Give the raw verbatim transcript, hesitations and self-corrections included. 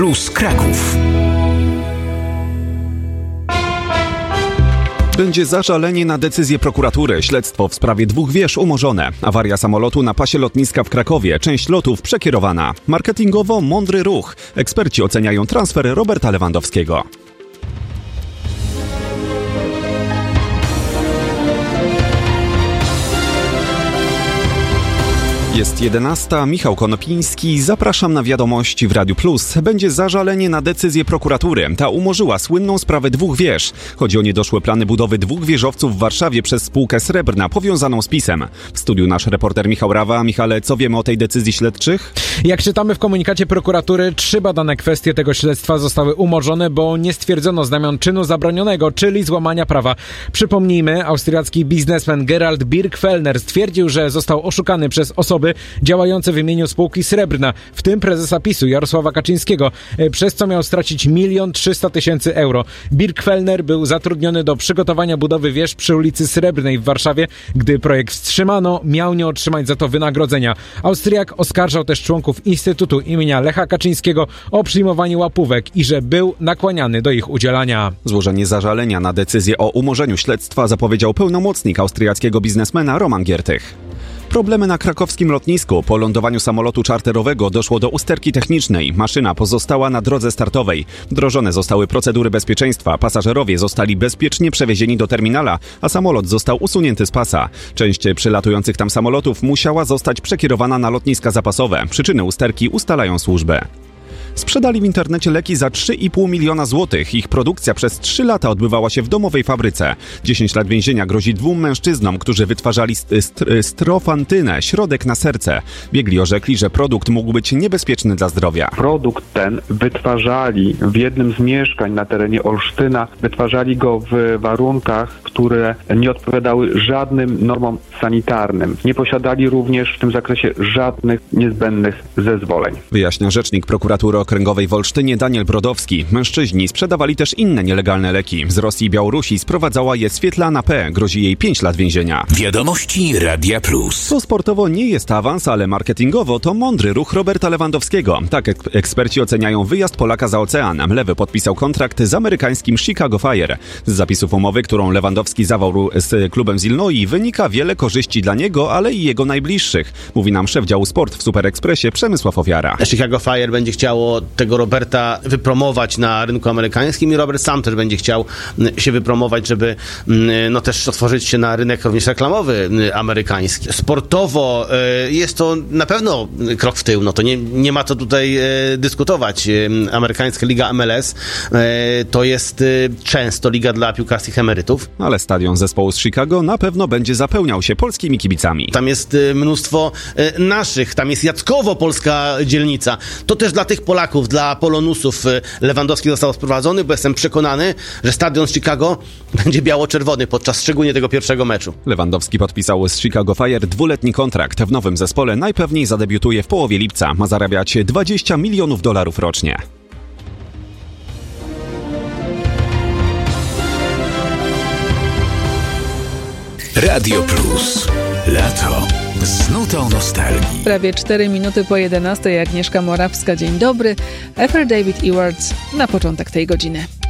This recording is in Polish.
Plus Kraków. Będzie zażalenie na decyzję prokuratury. Śledztwo w sprawie dwóch wież umorzone. Awaria samolotu na pasie lotniska w Krakowie. Część lotów przekierowana. Marketingowo mądry ruch. Eksperci oceniają transfer Roberta Lewandowskiego. Jest jedenasta, Michał Konopiński, zapraszam na wiadomości w Radiu Plus. Będzie zażalenie na decyzję prokuratury. Ta umorzyła słynną sprawę dwóch wież. Chodzi o niedoszłe plany budowy dwóch wieżowców w Warszawie przez spółkę Srebrna, powiązaną z PiS-em. W studiu nasz reporter Michał Rawa. Michale, co wiemy o tej decyzji śledczych? Jak czytamy w komunikacie prokuratury, trzy badane kwestie tego śledztwa zostały umorzone, bo nie stwierdzono znamion czynu zabronionego, czyli złamania prawa. Przypomnijmy, austriacki biznesmen Gerald Birkfellner stwierdził, że został oszukany przez osoby działające w imieniu spółki Srebrna, w tym prezesa PiS-u Jarosława Kaczyńskiego, przez co miał stracić milion trzysta tysięcy euro. Birkfellner był zatrudniony do przygotowania budowy wież przy ulicy Srebrnej w Warszawie. Gdy projekt wstrzymano, miał nie otrzymać za to wynagrodzenia. Austriak oskarżał też członków Instytutu imienia Lecha Kaczyńskiego o przyjmowanie łapówek i że był nakłaniany do ich udzielania. Złożenie zażalenia na decyzję o umorzeniu śledztwa zapowiedział pełnomocnik austriackiego biznesmena Roman Giertych. Problemy na krakowskim lotnisku. Po lądowaniu samolotu czarterowego doszło do usterki technicznej. Maszyna pozostała na drodze startowej. Wdrożone zostały procedury bezpieczeństwa. Pasażerowie zostali bezpiecznie przewiezieni do terminala, a samolot został usunięty z pasa. Część przylatujących tam samolotów musiała zostać przekierowana na lotniska zapasowe. Przyczyny usterki ustalają służby. Sprzedali w internecie leki za trzy i pół miliona złotych. Ich produkcja przez trzy lata odbywała się w domowej fabryce. dziesięć lat więzienia grozi dwóm mężczyznom, którzy wytwarzali st- st- strofantynę, środek na serce. Biegli orzekli, że produkt mógł być niebezpieczny dla zdrowia. Produkt ten wytwarzali w jednym z mieszkań na terenie Olsztyna. Wytwarzali go w warunkach, które nie odpowiadały żadnym normom sanitarnym. Nie posiadali również w tym zakresie żadnych niezbędnych zezwoleń. Wyjaśnia rzecznik prokuratury okręgowej w Olsztynie Daniel Brodowski. Mężczyźni sprzedawali też inne nielegalne leki. Z Rosji i Białorusi sprowadzała je Swietlana P. Grozi jej pięć lat więzienia. Wiadomości Radia Plus. To sportowo nie jest awans, ale marketingowo to mądry ruch Roberta Lewandowskiego. Tak ek- eksperci oceniają wyjazd Polaka za ocean. Lewy podpisał kontrakt z amerykańskim Chicago Fire. Z zapisów umowy, którą Lewandowski zawarł z klubem z Illinois, wynika wiele korzyści dla niego, ale i jego najbliższych. Mówi nam szef działu sport w Super Expressie Przemysław Ofiara. Chicago Fire będzie chciało tego Roberta wypromować na rynku amerykańskim i Robert sam też będzie chciał się wypromować, żeby no też otworzyć się na rynek również reklamowy amerykański. Sportowo jest to na pewno krok w tył, no to nie, nie ma co tutaj dyskutować. Amerykańska Liga M L S to jest często liga dla piłkarskich emerytów. Ale stadion zespołu z Chicago na pewno będzie zapełniał się polskimi kibicami. Tam jest mnóstwo naszych, tam jest Jackowo, polska dzielnica. To też dla tych Polaków, dla Polonusów Lewandowski został sprowadzony, bo jestem przekonany, że stadion z Chicago będzie biało-czerwony podczas szczególnie tego pierwszego meczu. Lewandowski podpisał z Chicago Fire dwuletni kontrakt. W nowym zespole najpewniej zadebiutuje w połowie lipca. Ma zarabiać dwadzieścia milionów dolarów rocznie. Radio Plus. Lato z nutą nostalgii. Prawie cztery minuty po jedenastej. Agnieszka Morawska. Dzień dobry. Ethel David Edwards na początek tej godziny.